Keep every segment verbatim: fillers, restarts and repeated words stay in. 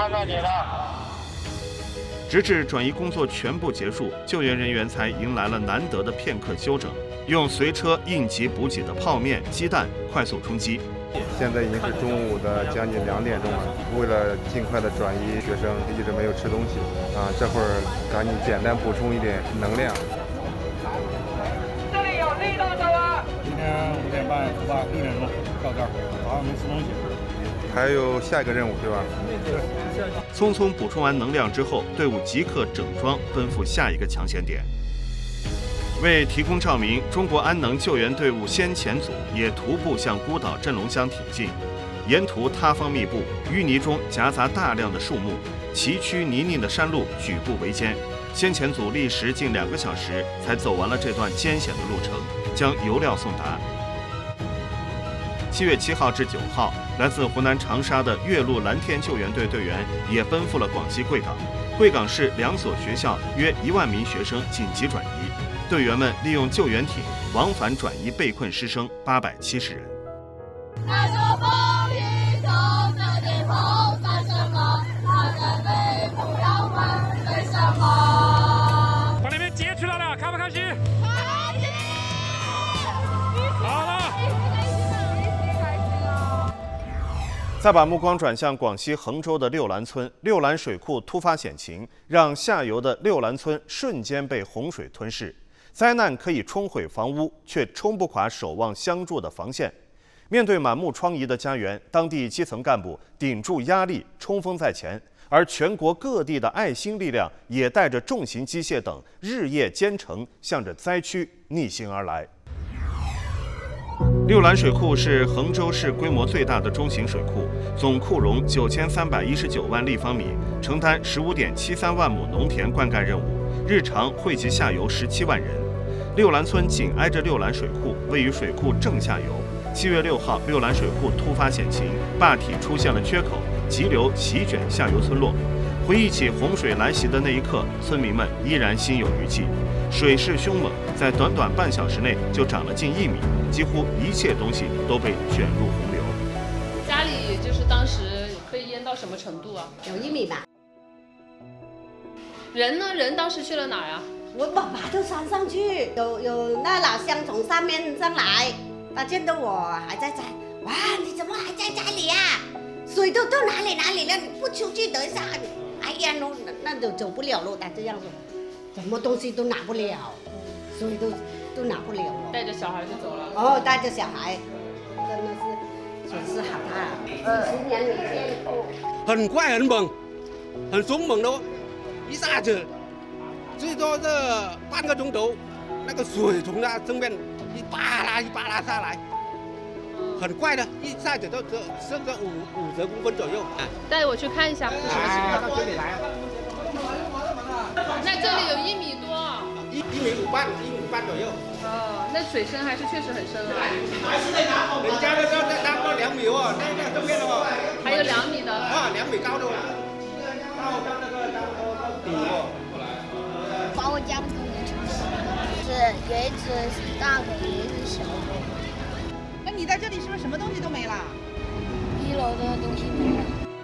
看到你了。 直至转移工作全部结束，救援人员才迎来了难得的片刻休整，用随车应急补给的泡面、鸡蛋快速充饥。 现在已经是中午的将近两点钟了，为了尽快的转移学生，一直没有吃东西啊，这会儿赶紧简单补充一点能量。 这里有力道的吗？ 今天五点半出发，六点钟到这儿，早上没吃东西。 还有下一个任务对吧？ 对。 匆匆补充完能量之后，队伍即刻整装奔赴下一个抢险点。为提供照明，中国安能救援队伍先遣组也徒步向孤岛镇龙乡挺进。沿途塌方密布，淤泥中夹杂大量的树木，崎岖泥泞的山路举步维艰。先遣组历时近两个小时才走完了这段艰险的路程，将油料送达。七月七号至九号，来自湖南长沙的岳麓蓝天救援队队员也奔赴了广西贵港。贵港市两所学校约一万名学生紧急转移，队员们利用救援艇往返转移被困师生八百七十人。 那就风雨中的地方干什么？他的背不要问为什么？ 把你们截出来了，开不开心？ 开心！ 好了。 再把目光转向广西衡州的六兰村，六兰水库突发险情，让下游的六兰村瞬间被洪水吞噬。灾难可以冲毁房屋，却冲不垮守望相助的防线。面对满目疮痍的家园，当地基层干部顶住压力，冲锋在前，而全国各地的爱心力量也带着重型机械等日夜兼程，向着灾区逆行而来。六兰水库是衡州市规模最大的中型水库，总库容九千三百一十九万立方米，承担十五点七三万亩农田灌溉任务，日常惠及下游十七万人。六兰村紧挨着六兰水库，位于水库正下游。七月六号，六兰水库突发险情，坝体出现了缺口，急流席卷下游村落。回忆起洪水来袭的那一刻，村民们依然心有余悸。水势凶猛，在短短半小时内就涨了近一米，几乎一切东西都被卷入洪流。 家里就是当时被淹到什么程度啊？ 有一米吧。 人呢？人当时去了哪儿啊？ 我爸爸到山上去，有有那老乡从上面上来，他见到我还在家，哇，你怎么还在家里呀、啊？水都到哪里哪里了？你不出去等一下，哎呀，那那就走不了了。他这样说，什么东西都拿不了，水都都拿不了了。 带着小孩就走了。 哦，带着小孩，真的是损失好大。二十年没见过。 很快很猛，很凶猛的哦，一下子。最多这半个钟头，那个水从它正面一巴拉一巴拉下来，很快的，一下子就这剩个五五十公分左右。 带我去看一下是什么情况。 到这里来。 那这里有一米多。 一一米五半，一米半左右。 哦，那水深还是确实很深啊。 人家的这那到两米哦，那那正面的哦。 还有两米的。 啊，两米高的哦。到到那个到到底哦。 把我家不同的城市，是有一只是大狗，有一只小狗。 那你在这里是不是什么东西都没了？ 一楼的东西没了。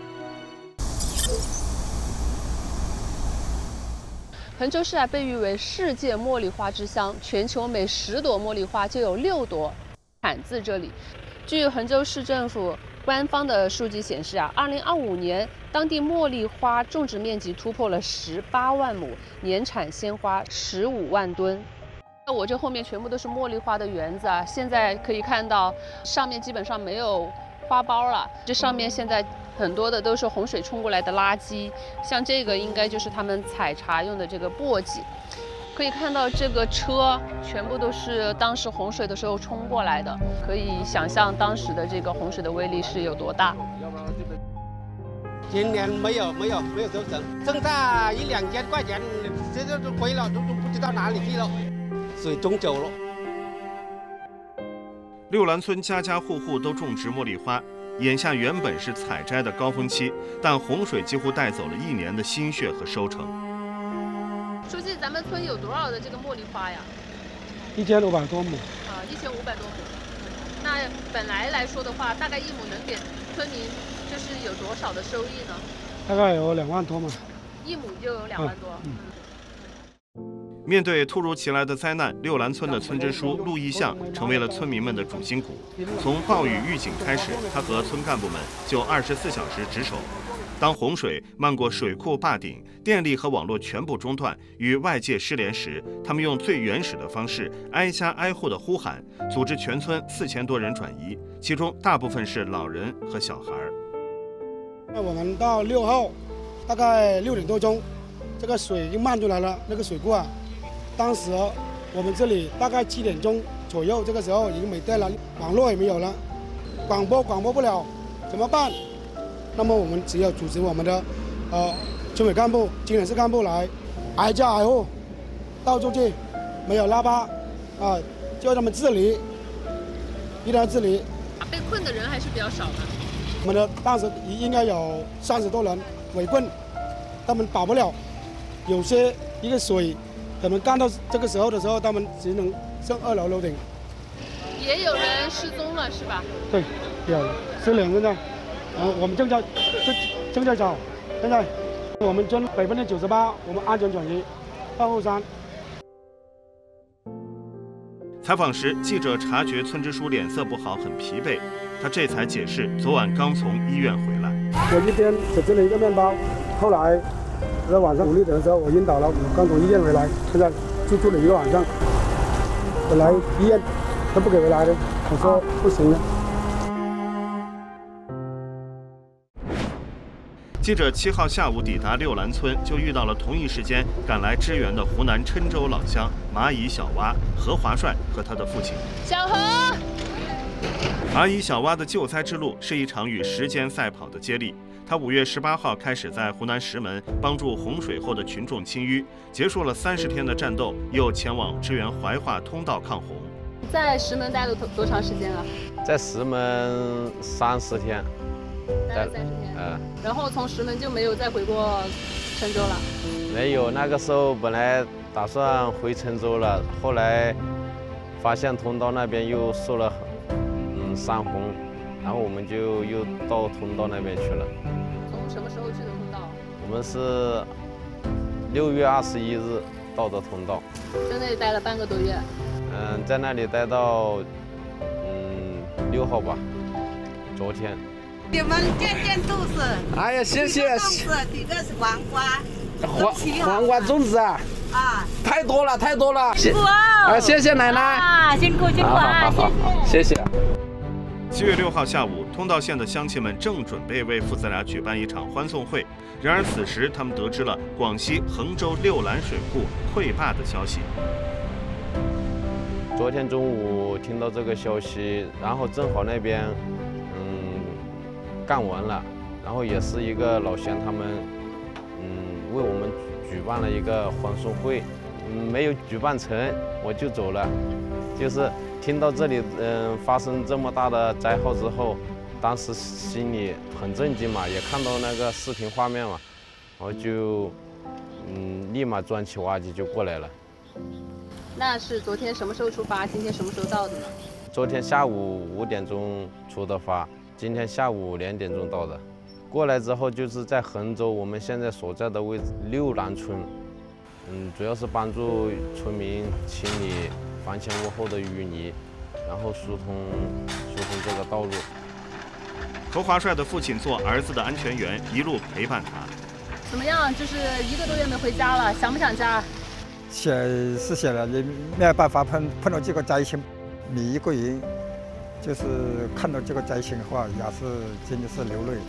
衡州市啊，被誉为世界茉莉花之乡，全球每十朵茉莉花就有六朵产自这里。据衡州市政府官方的数据显示啊，二零二五年当地茉莉花种植面积突破了十八万亩，年产鲜花十五万吨。那我这后面全部都是茉莉花的园子啊，现在可以看到上面基本上没有花苞了，这上面现在很多的都是洪水冲过来的垃圾，像这个应该就是他们采茶用的这个簸箕。可以看到这个车全部都是当时洪水的时候冲过来的，可以想象当时的这个洪水的威力是有多大。 今年没有没有没有收成，剩下一两千块钱，这这都亏了，都都不知道哪里去了，水冲走了。 六兰村家家户户都种植茉莉花，眼下原本是采摘的高峰期，但洪水几乎带走了一年的心血和收成。 书记，咱们村有多少的这个茉莉花呀？ 一千五百多亩。 啊，一千五百多亩。那本来来说的话，大概一亩能给村民就是有多少的收益呢？ 大概有两万多嘛。 一亩就有两万多。 嗯嗯、 面对突如其来的灾难，六兰村的村支书陆义相成为了村民们的主心骨。从暴雨预警开始，他和村干部们就二十四小时值守。当洪水漫过水库坝顶，电力和网络全部中断，与外界失联时，他们用最原始的方式，挨家挨户的呼喊，组织全村四千多人转移，其中大部分是老人和小孩。 那我们到六号，大概六点多钟，这个水就漫出来了。那个水库啊，当时我们这里大概七点钟左右，这个时候已经没电了，网络也没有了，广播广播不了，怎么办？那么我们只有组织我们的呃村委干部、经理室干部来挨家挨户到处去，没有拉巴啊，就他们自理，一定要自理。 被困的人还是比较少的。 我们的当时应该有三十多人围困，他们保不了，有些一个水可能干到这个时候的时候，他们只能上二楼楼顶。 也有人失踪了，是吧？ 对，有失联现在。呃，我们正在正正在找，现在我们村百分之九十八，我们安全转移到后山。 采访时，记者察觉村支书脸色不好，很疲惫。他这才解释，昨晚刚从医院回来。 我一边只吃了一个面包，后来在晚上五六点的时候我晕倒了，我刚从医院回来，现在就住了一个晚上。本来医院他不给回来的，我说不行了。 记者七号下午抵达六兰村，就遇到了同一时间赶来支援的湖南郴州老乡蚂蚁小蛙何华帅和他的父亲小何。 蚂蚁小蛙的救灾之路是一场与时间赛跑的接力。他五月十八号开始在湖南石门帮助洪水后的群众清淤，结束了三十天的战斗，又前往支援怀化通道抗洪。 在石门待了多多长时间了？ 在石门三十天。 待了三十天， 嗯， 然后从石门就没有再回过郴州了。 没有，那个时候本来打算回郴州了，后来发现通道那边又受了嗯山洪，然后我们就又到通道那边去了。 从什么时候去的通道？ 我们是六月二十一日到的通道， 在那里待了半个多月。 嗯，在那里待到嗯六号吧，昨天。 你们见见肚子。 哎呀，谢谢。 粽子，几个是黄瓜。 黄黄瓜粽子啊。 啊。 太多了，太多了。 辛苦哦。 啊，谢谢奶奶。 啊，辛苦辛苦啊， 谢谢。 七月六号下午，通道县的乡亲们正准备为父子俩举办一场欢送会，然而此时他们得知了广西衡州六兰水库溃坝的消息。 昨天中午听到这个消息，然后正好那边。干完了，然后也是一个老乡他们，嗯，为我们举办了一个欢送会，嗯，没有举办成，我就走了。就是听到这里，嗯，发生这么大的灾害之后，当时心里很震惊嘛，也看到那个视频画面嘛，然后就，嗯，立马装起挖机就过来了。 那是昨天什么时候出发？今天什么时候到的呢？ 昨天下午五点钟出的发。今天下午两点钟到的，过来之后就是在衡州我们现在所在的位置六兰村，嗯，主要是帮助村民清理房前屋后的淤泥，然后疏通疏通这个道路。 何华帅的父亲做儿子的安全员，一路陪伴他。 怎么样？就是一个多月没回家了，想不想家？ 想是想了，也没有办法，碰碰到这个灾情，每一个人。就是看到这个灾情的话，也是真的是流泪。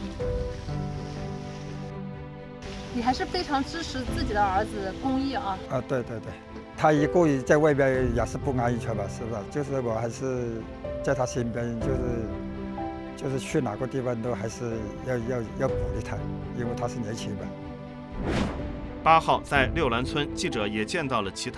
你还是非常支持自己的儿子公益啊！ 啊，对对对，他一个人在外边也是不安全吧，是不是？就是我还是在他身边，就是就是去哪个地方都还是要要要鼓励他，因为他是年轻人。 八号在六兰村，记者也见到了其他。